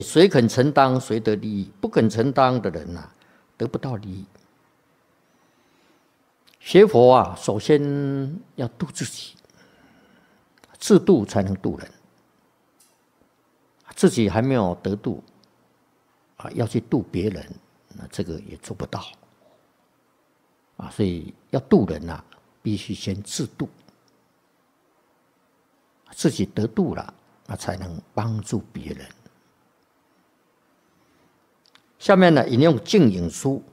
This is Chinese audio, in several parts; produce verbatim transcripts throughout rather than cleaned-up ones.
谁肯承担，谁得利益；不肯承担的人啊，得不到利益。学佛啊，首先要度自己，自度才能度人。自己还没有得度啊，要去度别人，那这个也做不到啊。所以要度人啊，必须先自度，自己得度了，那才能帮助别人。下面呢，引用《净影书》，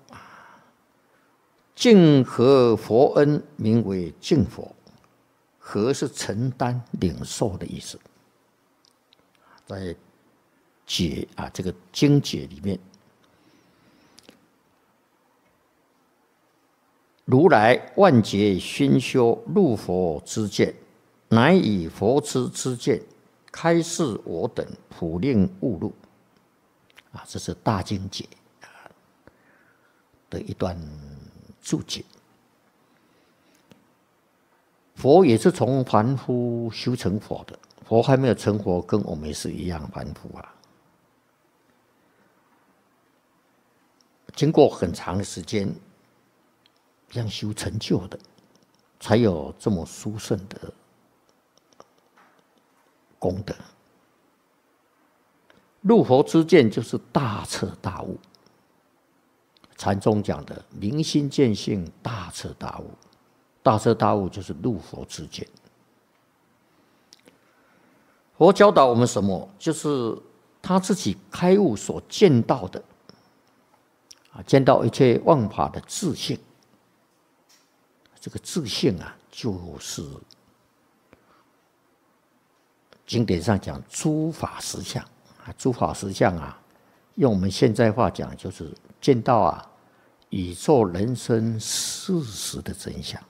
净合佛恩，名为净佛。合是承担、领受的意思。在解啊这个经解里面，如来万劫熏修入佛之见，乃以佛之之见开示我等普令悟入。啊，这是大经解的一段注解。佛也是从凡夫修成佛的，佛还没有成佛，跟我们是一样凡夫啊。经过很长的时间，这样修成就的，才有这么殊胜的功德。入佛之见就是大彻大悟，禅宗讲的明心见性，大彻大悟。大彻大悟就是入佛之见。佛教导我们什么？就是他自己开悟所见到的，啊，见到一切万法的自性。这个自性啊，就是经典上讲诸法实相。诸法实相啊，用我们现在话讲，就是见到啊宇宙人生事实的真相。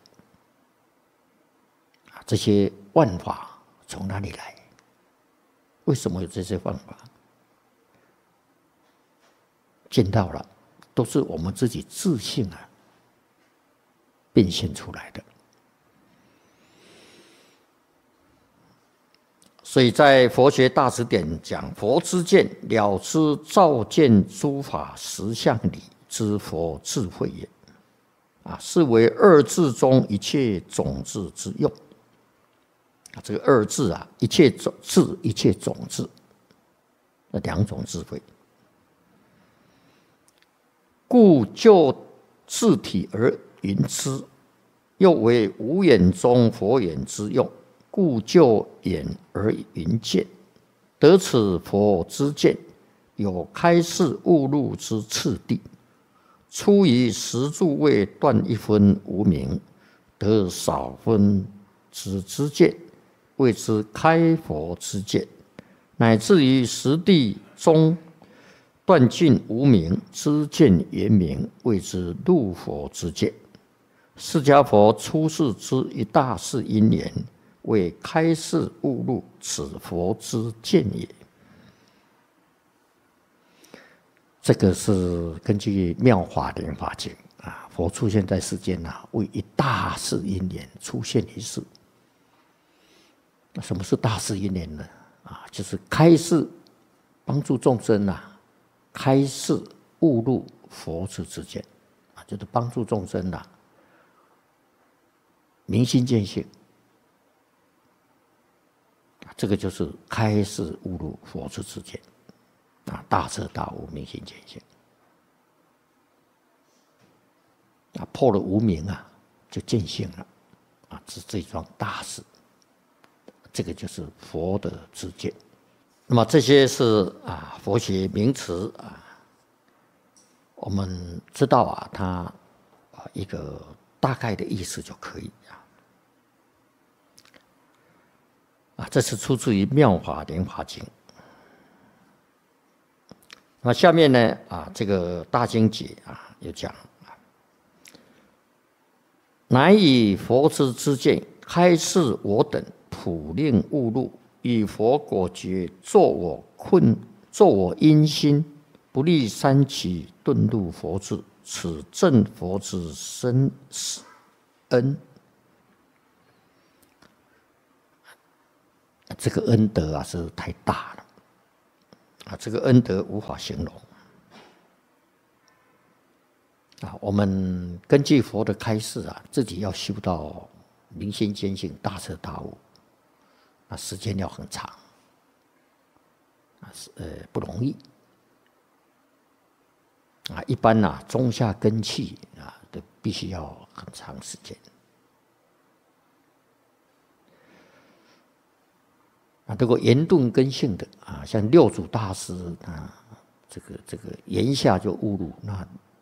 这些万法从哪里来？为什么有这些万法？见到了，都是我们自己自性啊变现出来的。所以在佛学大辞典讲，佛之见，了知照见诸法实相理之佛智慧也。啊，是为二智中一切种智之用。啊，这个二智啊，一切种智，一切种智，那两种智慧。故就智体而云之，又为无眼中佛眼之用。故就眼而云见，得此佛之见，有开示悟入之次第。出于十住位断一分无明，得少分之知见，谓之开佛之见。乃至于十地中断尽无明，知见圆明，谓之入佛之见。释迦佛出世之一大事因缘，为开示悟入此佛之见也。这个是根据《妙法莲华经》啊，佛出现在世间啊，为一大事因缘出现一世。那什么是大事因缘呢？啊，就是开示帮助众生啊，开示悟入佛之之见啊，就是帮助众生啊，明心见性。这个就是开示悟入佛之之见啊，大彻大悟，明心见性啊，破了无明啊，就见性了啊，是这桩大事。这个就是佛的之见。那么这些是啊佛学名词啊，我们知道啊，它啊一个大概的意思就可以啊。啊，这是出自于《妙法莲华经》。那下面呢，啊，这个大经解啊，有讲啊，乃以佛之之见，开示我等普令悟入，以佛果觉，作我困，作我因心，不立三期，顿入佛智，此正佛之深恩。这个恩德啊是太大了啊，这个恩德无法形容啊。我们根据佛的开示啊，自己要修到明心见性、大彻大悟，那时间要很长啊，是呃不容易啊。一般呐、啊，中下根器啊，都必须要很长时间。啊，这个圆顿根性的啊，像六祖大师啊，这个这个言下就悟入。那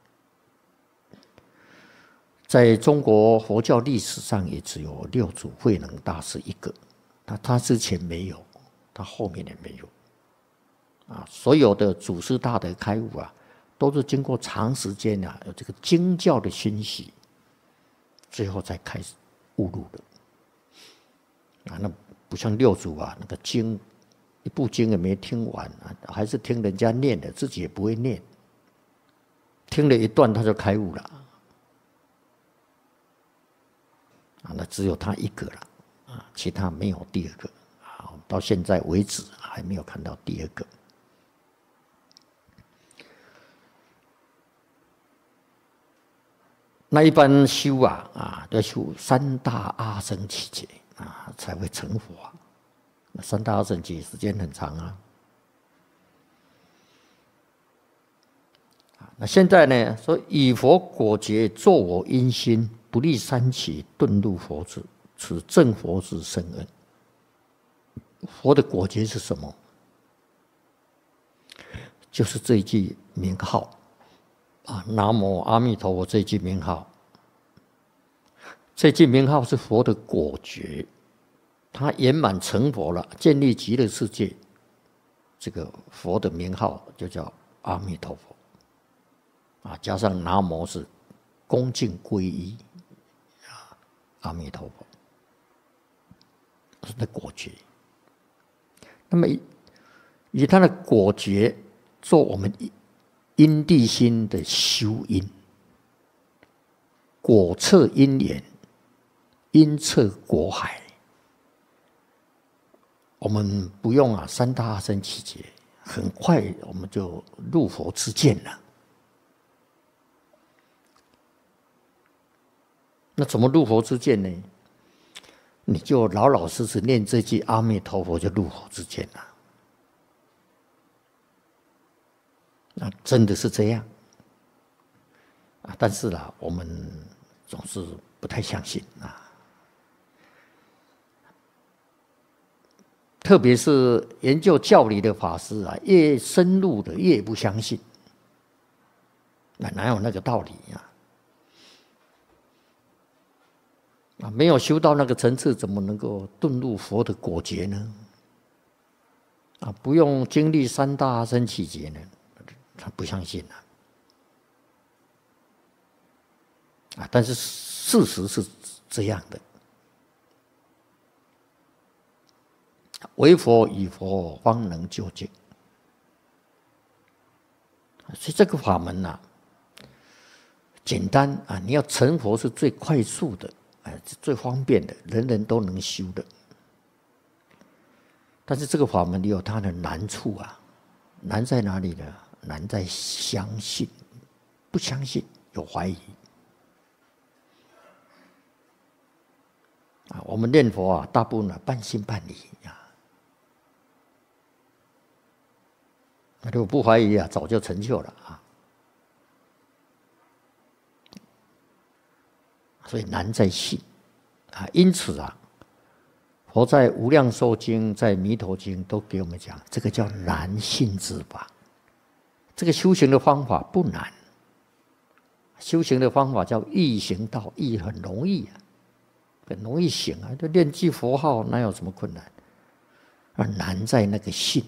在中国佛教历史上，也只有六祖慧能大师一个，他他之前没有，他后面也没有。啊，所有的祖师大德开悟啊，都是经过长时间啊，有这个经教的熏习，最后才开始悟入的。啊，那不像六祖啊，那个经一部经也没听完啊，还是听人家念的，自己也不会念，听了一段他就开悟了。啊，那只有他一个了啊，其他没有第二个啊，到现在为止还没有看到第二个。那一般修啊啊，要修三大阿僧祇劫啊，才会成佛啊。那三大阿僧祇劫时间很长啊。那现在呢，说以佛果觉，作我因心，不立三期，顿入佛智，此正佛之深恩。佛的果觉是什么？就是这一句名号啊，南无阿弥陀佛这一句名号。这句名号是佛的果觉，他圆满成佛了，建立极乐世界。这个佛的名号就叫阿弥陀佛。啊，加上南无是恭敬皈依啊，阿弥陀佛，是那果觉。那么以以他的果觉做我们因地心的修因，果测因缘，因测果海。我们不用啊三大阿僧祇劫，很快我们就入佛之见了。那怎么入佛之见呢？你就老老实实念这句阿弥陀佛，就入佛之见了。那真的是这样啊？但是啦，我们总是不太相信啊。特别是研究教理的法师啊，越深入的越不相信。那哪有那个道理呀？啊，没有修到那个层次，怎么能够顿入佛的果觉呢？啊，不用经历三大阿僧祇劫呢，他不相信啊。啊，但是事实是这样的，唯佛与佛方能究竟。所以这个法门啊，简单啊，你要成佛是最快速的。哎，最方便的，人人都能修的。但是这个法门也有它的难处啊，难在哪里呢？难在相信，不相信有怀疑。啊，我们念佛啊，大部分啊半信半疑啊。那如果不怀疑啊，早就成就了啊。所以难在信啊，因此啊，佛在《无量寿经》、在《弥陀经》都给我们讲，这个叫难信之法。这个修行的方法不难，修行的方法叫易行道，易很容易啊，很容易行啊，就念句佛号，哪有什么困难？而难在那个信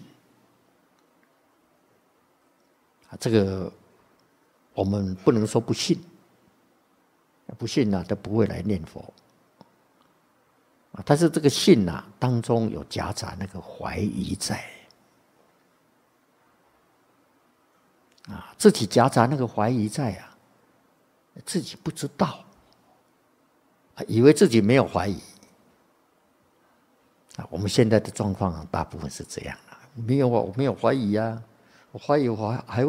啊，这个我们不能说不信。不信啊，都不会来念佛啊。但是这个信啊，当中有夹杂那个怀疑在啊，自己夹杂那个怀疑在啊，自己不知道啊，以为自己没有怀疑啊。我们现在的状况大部分是这样啊，没有啊，我没有怀疑啊， 我怀疑我还还